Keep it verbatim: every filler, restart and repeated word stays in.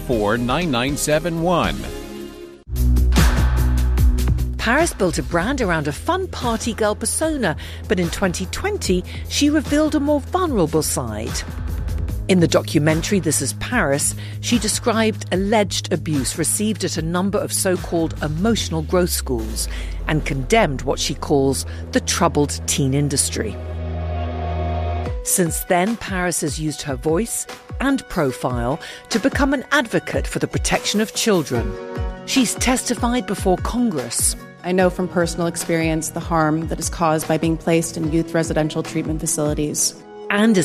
four, nine nine seven one. Paris built a brand around a fun party girl persona, but in twenty twenty, she revealed a more vulnerable side. In the documentary This Is Paris, she described alleged abuse received at a number of so-called emotional growth schools and condemned what she calls the troubled teen industry. Since then, Paris has used her voice and profile to become an advocate for the protection of children. She's testified before Congress. I know from personal experience the harm that is caused by being placed in youth residential treatment facilities. And